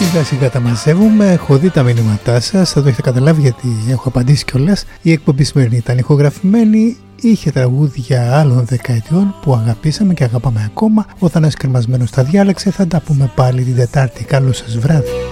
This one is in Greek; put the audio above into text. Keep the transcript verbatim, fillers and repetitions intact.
Σιγά σιγά τα μαζεύουμε, έχω δει τα μηνύματά σας, θα το έχετε καταλάβει γιατί έχω απαντήσει κιόλας. Η εκπομπή σημερινή ήταν ηχογραφημένη, είχε τραγούδια άλλων δεκαετιών που αγαπήσαμε και αγαπάμε ακόμα. Ο Θανάσης Κρεμασμένος τα διάλεξε, θα τα πούμε πάλι την Τετάρτη. Καλό σας βράδυ.